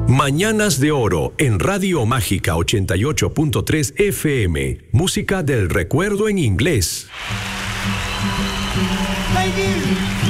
Mañanas de Oro en Radio Mágica 88.3 FM. Música del recuerdo en inglés.